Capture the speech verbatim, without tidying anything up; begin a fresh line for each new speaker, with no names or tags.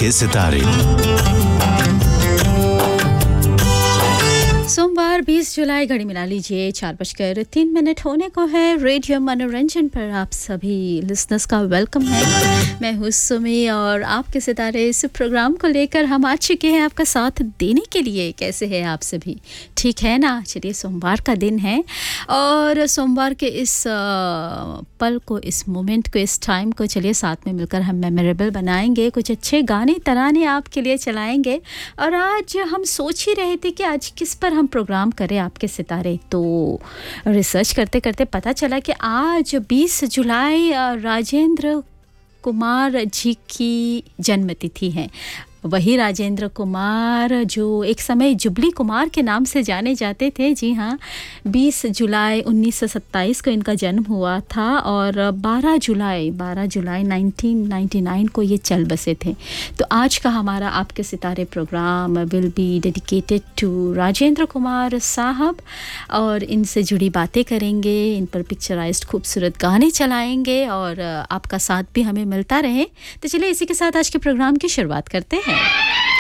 के सितारे।
सोमवार बीस जुलाई घड़ी मिला लीजिए चार बजकर तीन मिनट होने को है। रेडियो मनोरंजन पर आप सभी लिसनर्स का वेलकम है। मैं हूँ सुमी और आपके सितारे इस प्रोग्राम को लेकर हम आ चुके हैं आपका साथ देने के लिए। कैसे हैं आप सभी? ठीक है ना? चलिए, सोमवार का दिन है और सोमवार के इस पल को, इस मोमेंट को, इस टाइम को चलिए साथ में मिलकर हम मेमोरेबल बनाएंगे। कुछ अच्छे गाने तराने आपके लिए चलाएंगे। और आज हम सोच ही रहे थे कि आज किस पर हम प्रोग्राम करें आपके सितारे। तो रिसर्च करते करते पता चला कि आज बीस जुलाई राजेंद्र कुमार जी की जन्मतिथि है। वही राजेंद्र कुमार जो एक समय जुबली कुमार के नाम से जाने जाते थे। जी हाँ, बीस जुलाई उन्नीस सौ सत्ताईस को इनका जन्म हुआ था और बारह जुलाई बारह जुलाई उन्नीस सौ निन्यानवे को ये चल बसे थे। तो आज का हमारा आपके सितारे programme will be dedicated to Rajendra Kumar साहब और इनसे जुड़ी बातें करेंगे, इन पर पिक्चराइज्ड खूबसूरत गाने चलाएंगे और आपका साथ भी हमें मिलता रहे। तो चलिए इसी के साथ आज के प्रोग्राम की शुरुआत करते हैं।